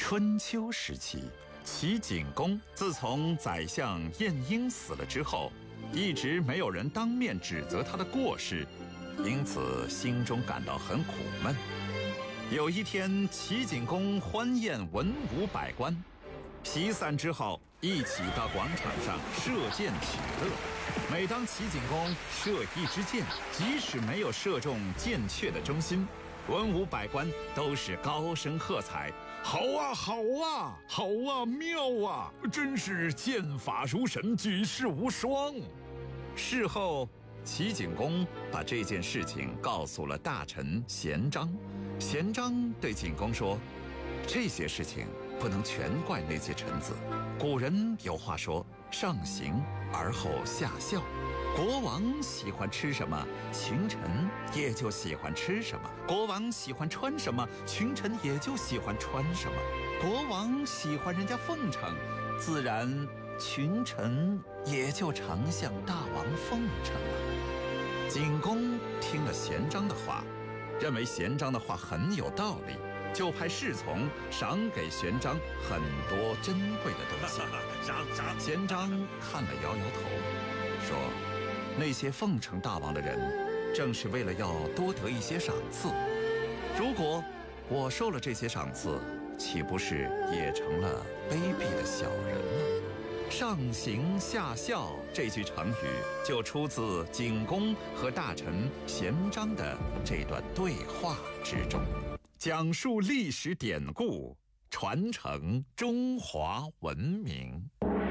春秋时期，齐景公自从宰相晏婴死了之后，一直没有人当面指责他的过失，因此心中感到很苦闷。有一天，齐景公欢宴文武百官，席散之后，一起到广场上射箭取乐。每当齐景公射一支箭，即使没有射中箭雀的中心，文武百官都是高声喝彩：“好啊，好啊，好啊，妙啊！真是箭法如神，举世无双。”事后，齐景公把这件事情告诉了大臣贤章。贤章对景公说：“这些事情不能全怪那些臣子。古人有话说，上行而后下效。国王喜欢吃什么，群臣也就喜欢吃什么；国王喜欢穿什么，群臣也就喜欢穿什么。国王喜欢人家奉承，自然群臣也就常向大王奉承了。”景公听了贤章的话，认为贤章的话很有道理，就派侍从赏给贤章很多珍贵的东西。贤章看了摇摇头，说：“那些奉承大王的人，正是为了要多得一些赏赐。如果我受了这些赏赐，岂不是也成了卑鄙的小人了？”上行下效这句成语就出自景公和大臣贤章的这段对话之中，讲述历史典故，传承中华文明。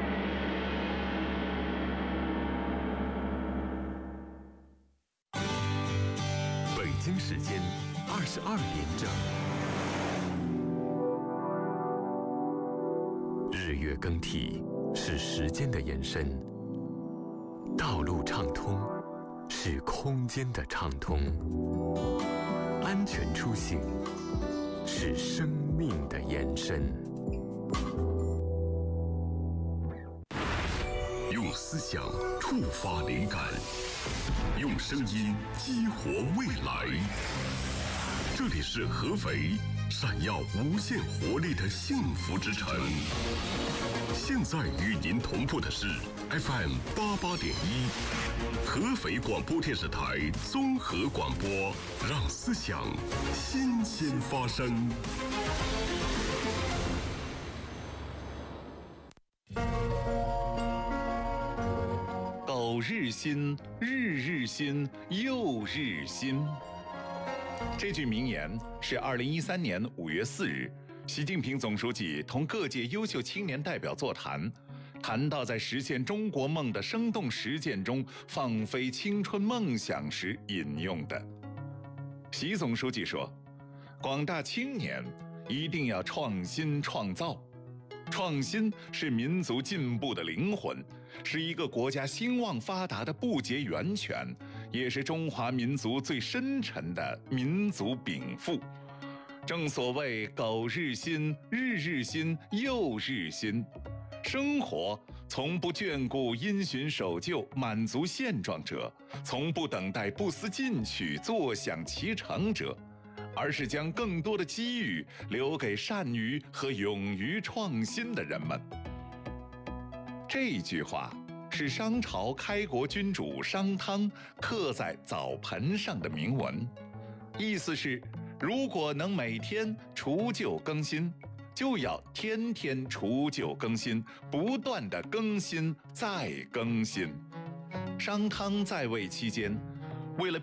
北京时间22点整，日月更替是时间的延伸，道路畅通是空间的畅通，安全出行是生命的延伸。用思想触发灵感，用声音激活未来。这里是合肥，闪耀无限活力的幸福之城。现在与您同步的是 FM 88.1，合肥广播电视台综合广播，让思想新鲜发生。 苟日新，日日新，又日新。这句名言是2013年5月4日，习近平总书记同各界优秀青年代表座谈，谈到在实现中国梦的生动实践中放飞青春梦想时引用的。习总书记说，广大青年一定要创新创造。创新是民族进步的灵魂，是一个国家兴旺发达的不竭源泉，也是中华民族最深沉的民族禀赋。正所谓苟日新，日日新，又日新。生活从不眷顾因循守旧、满足现状者，从不等待不思进取、坐享其成者，而是将更多的机遇留给善于和勇于创新的人们。这句话是商朝开国君主商汤刻在澡盆上的铭文，意思是，如果能每天除旧更新，就要天天除旧更新，不断地更新再更新。商汤在位期间，为了